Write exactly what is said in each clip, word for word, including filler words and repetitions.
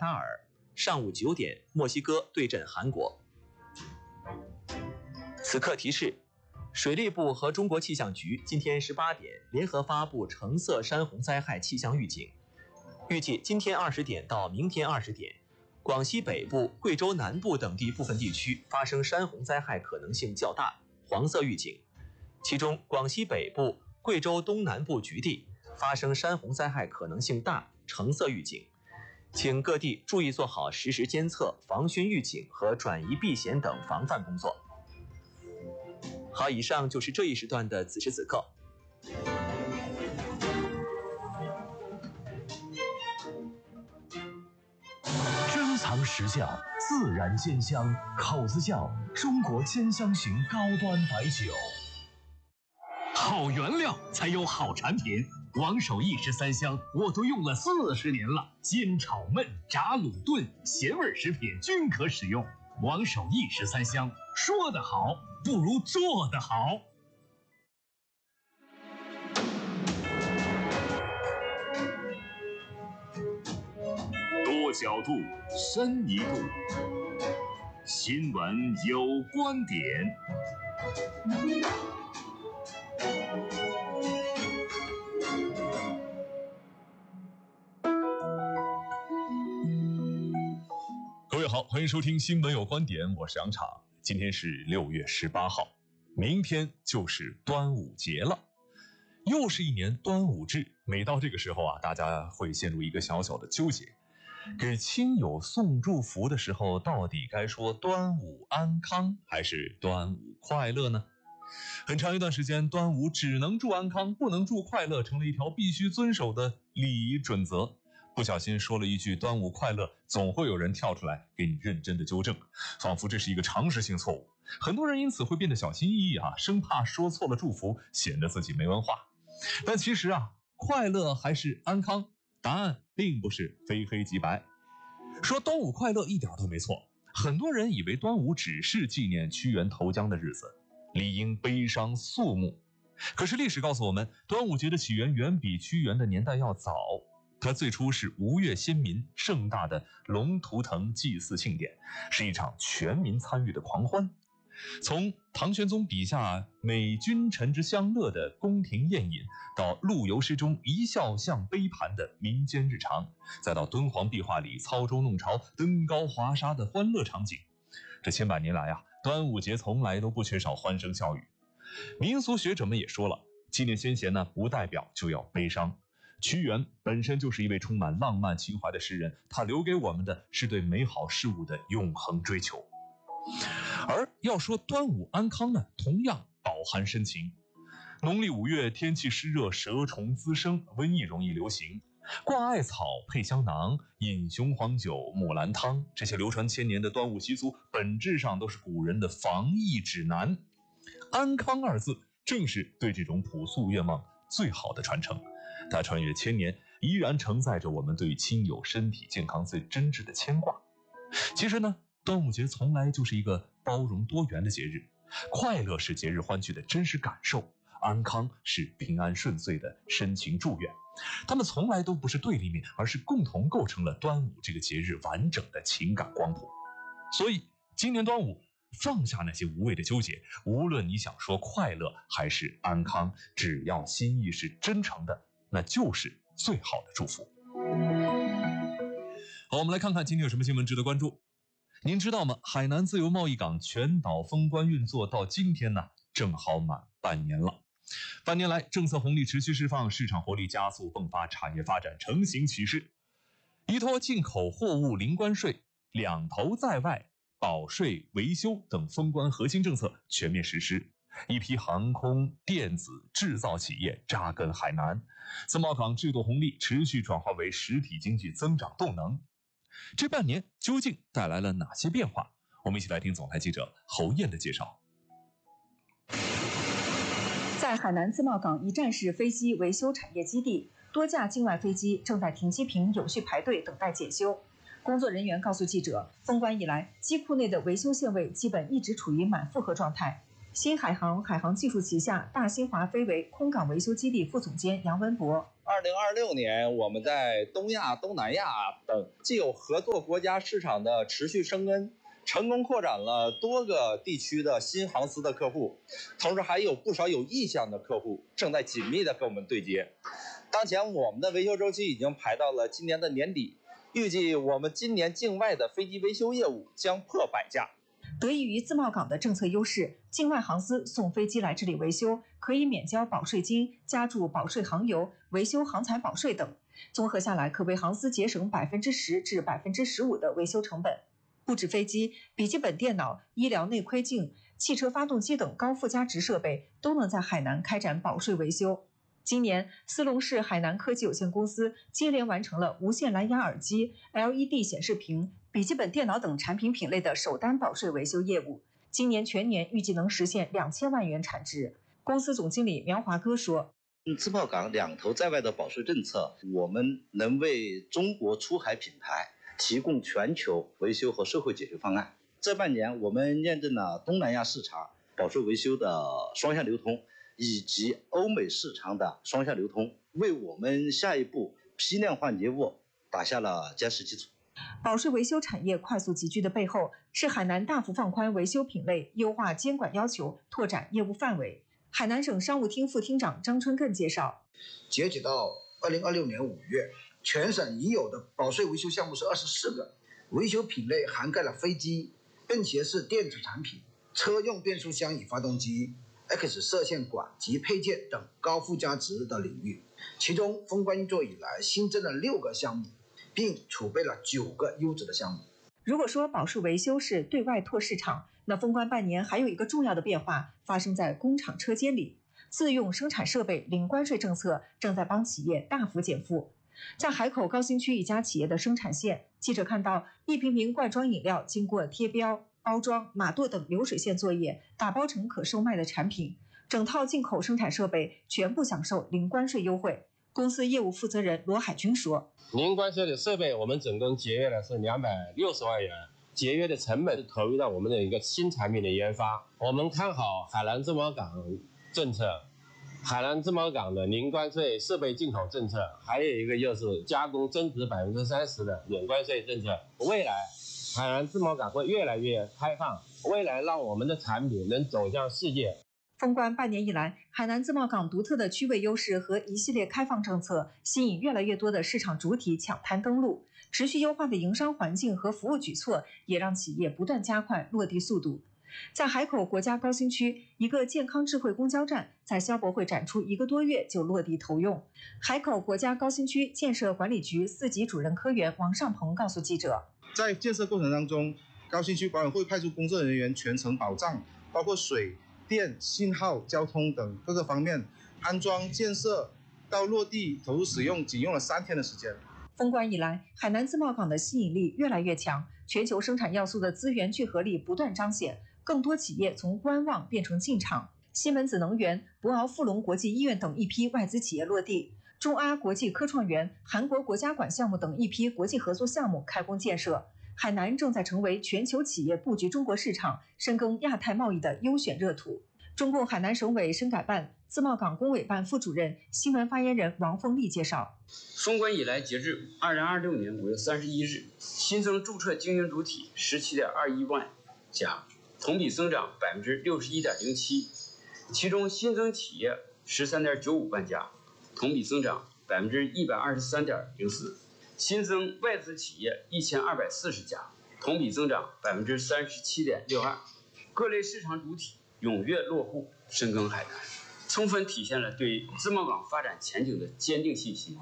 达尔；上午九点，墨西哥对阵韩国。此刻提示：水利部和中国气象局今天十八点联合发布橙色山洪灾害气象预警，预计今天二十点到明天二十点，广西北部、贵州南部等地部分地区发生山洪灾害可能性较大，黄色预警。其中，广西北部、贵州东南部局地发生山洪灾害可能性大，橙色预警。请各地注意做好实时监测、防汛预警和转移避险等防范工作。好，以上就是这一时段的此时此刻。 珍藏实窖，自然鲜香，口子窖中国兼香型高端白酒。好原料才有好产品，王守义十三香我都用了四十年了，煎炒焖炸卤炖咸味食品均可使用。王守义十三香，说得好不如做得好。多角度，深一度，新闻有观点。各位好，欢迎收听新闻有观点，我是杨昶。今天是六月十八号，明天就是端午节了，又是一年端午至。每到这个时候啊，大家会陷入一个小小的纠结，给亲友送祝福的时候，到底该说端午安康还是端午快乐呢？很长一段时间，端午只能祝安康，不能祝快乐，成了一条必须遵守的礼仪准则。不小心说了一句端午快乐，总会有人跳出来给你认真的纠正，仿佛这是一个常识性错误。很多人因此会变得小心翼翼啊，生怕说错了祝福，显得自己没文化。但其实啊，快乐还是安康，答案并不是非黑即白。说端午快乐一点都没错，很多人以为端午只是纪念屈原投江的日子，理应悲伤肃穆。可是历史告诉我们，端午节的起源远比屈原的年代要早。它最初是吴越先民盛大的龙图腾祭祀庆典，是一场全民参与的狂欢。从唐玄宗笔下美君臣之相乐的宫廷宴饮，到陆游诗中一笑向杯盘的民间日常，再到敦煌壁画里操舟弄潮、登高华沙的欢乐场景，这千百年来啊，端午节从来都不缺少欢声笑语。民俗学者们也说了，纪念先贤呢，不代表就要悲伤。屈原本身就是一位充满浪漫情怀的诗人，他留给我们的是对美好事物的永恒追求。而要说端午安康呢，同样饱含深情。农历五月，天气湿热，蛇虫滋生，瘟疫容易流行。挂艾草配香囊，饮雄黄酒木兰汤，这些流传千年的端午习俗，本质上都是古人的防疫指南。安康二字，正是对这种朴素愿望最好的传承。它穿越千年，依然承载着我们对亲友身体健康最真挚的牵挂。其实呢，端午节从来就是一个包容多元的节日，快乐是节日欢聚的真实感受，安康是平安顺遂的深情祝愿。它们从来都不是对立面，而是共同构成了端午这个节日完整的情感光谱。所以今年端午，放下那些无谓的纠结，无论你想说快乐还是安康，只要心意是真诚的，那就是最好的祝福。好，我们来看看今天有什么新闻值得关注。您知道吗？海南自由贸易港全岛封关运作到今天呢，正好满半年了。半年来，政策红利持续释放，市场活力加速迸发，产业发展成型起势。依托进口货物零关税、两头在外、保税、维修等封关核心政策全面实施，一批航空、电子、制造企业扎根海南，自贸港制度红利持续转化为实体经济增长动能。这半年究竟带来了哪些变化？我们一起来听总台记者侯燕的介绍。 在海南自贸港一站式飞机维修产业基地，多架境外飞机正在停机坪有序排队等待检修。工作人员告诉记者，封关以来，机库内的维修线位基本一直处于满负荷状态。 新海航海航技术旗下大新华飞维空港维修基地副总监杨文博。 二零二六年，我们在东亚、东南亚等既有合作国家市场的持续生根，成功扩展了多个地区的新航司的客户，同时还有不少有意向的客户正在紧密的跟我们对接。当前我们的维修周期已经排到了今年的年底，预计我们今年境外的飞机维修业务将破百架。 得益于自贸港的政策优势，境外航司送飞机来这里维修，可以免交保税金、加注保税航油、维修航材保税等，综合下来可为航司节省百分之十至百分之十五的维修成本。不止飞机，笔记本电脑、医疗内窥镜、汽车发动机等高附加值设备都能在海南开展保税维修。今年，思龙市海南科技有限公司接连完成了无线蓝牙耳机、L E D 显示屏、笔记本电脑等产品品类的首单保税维修业务。今年全年预计能实现两千万元产值。公司总经理苗华歌说：“ 自贸港两头在外的保税政策，我们能为中国出海品牌提供全球维修和售后解决方案。这半年，我们验证了东南亚市场保税维修的双向流通，以及欧美市场的双向流通，为我们下一步批量化业务打下了坚实基础。” 保税维修产业快速集聚的背后，是海南大幅放宽维修品类、优化监管要求、拓展业务范围。海南省商务厅副厅长张春艮介绍， 截止到二零二六年五月，全省已有的保税维修项目是二十四个，维修品类涵盖了飞机、便携式电子产品、车用变速箱与发动机、X 射线管及配件等高附加值的领域。其中，封关运作以来新增了六个项目，并储备了九个优质的项目。 如果说保税维修是对外拓市场，那封关半年还有一个重要的变化发生在工厂车间里。自用生产设备零关税政策正在帮企业大幅减负。在海口高新区一家企业的生产线，记者看到一瓶瓶罐装饮料经过贴标、包装、码垛等流水线作业，打包成可售卖的产品。整套进口生产设备全部享受零关税优惠。公司业务负责人罗海军说：“ 零关税的设备，我们总共节约了是两百六十万元，节约的成本投入到我们的一个新产品的研发。我们看好海南自贸港政策，海南自贸港的零关税设备进口政策，还有一个就是加工增值百分之三十的免关税政策。未来海南自贸港会越来越开放，未来让我们的产品能走向世界。” 封关半年以来，海南自贸港独特的区位优势和一系列开放政策，吸引越来越多的市场主体抢滩登陆。持续优化的营商环境和服务举措，也让企业不断加快落地速度。在海口国家高新区，一个健康智慧公交站在消博会展出一个多月就落地投用。海口国家高新区建设管理局四级主任科员王尚鹏告诉记者， 在建设过程当中，高新区管委会派出工作人员全程保障，包括水电、信号、交通等各个方面，安装、建设到落地投入使用，仅用了三天的时间。 封关以来，海南自贸港的吸引力越来越强，全球生产要素的资源聚合力不断彰显，更多企业从观望变成进场。西门子能源、博鳌富隆国际医院等一批外资企业落地，中阿国际科创园、韩国国家馆项目等一批国际合作项目开工建设。海南正在成为全球企业布局中国市场、深耕亚太贸易的优选热土。中共海南省委深改办自贸港工委办副主任、新闻发言人王凤丽介绍， 封关以来，截至二零二六年五月三十一日，新增注册经营主体十七点二一万家，同比增长百分之六十一点零七，其中新增企业十三点九五万家，同比增长百分之一百二十三点零四。新增外资企业一千二百四十家，同比增长百分之三十七点六二。各类市场主体踊跃落户深耕海南，充分体现了对自贸港发展前景的坚定信心。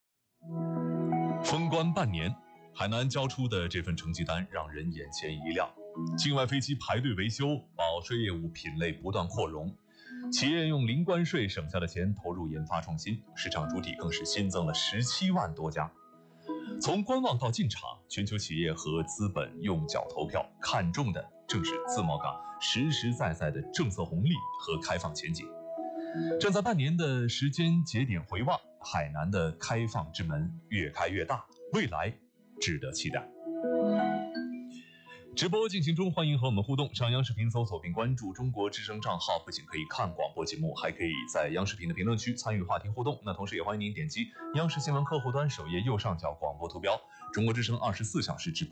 封关半年，海南交出的这份成绩单让人眼前一亮。境外飞机排队维修，保税业务品类不断扩容，企业用零关税省下的钱投入研发创新，市场主体更是新增了十七万多家。从观望到进场，全球企业和资本用脚投票，看中的正是自贸港实实在在的政策红利和开放前景。站在半年的时间节点回望，海南的开放之门越开越大，未来值得期待。 直播进行中，欢迎和我们互动。上央视频搜索并关注中国之声账号，不仅可以看广播节目，还可以在央视频的评论区参与话题互动。那同时也欢迎您点击央视新闻客户端首页右上角广播图标，中国之声二十四小时直播。